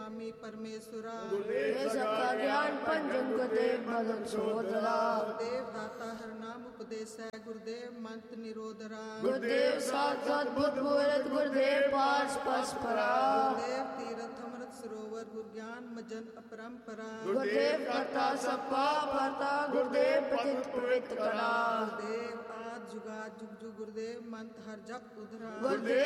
स्वामी परमेश्वरा गुरुदेव सबका ज्ञान पंजन गुरुदेव मदन सोदरा गुरुदेव दाता हर नाम उपदेश है गुरुदेव मंत्र निरोधरा गुरुदेव साक्षात बुद्ध मूर्त गुरुदेव पास पस परा गुरुदेव तीर्थ अमृत सरोवर गुरु ज्ञान मजन अपरंपरा गुरुदेव करता सबका भरता गुरुदेव पतित पवित्र करा गुरुदेव आज जुगा जुग जुग गुरुदेव मंत्र हर जप उधरा गुरुदेव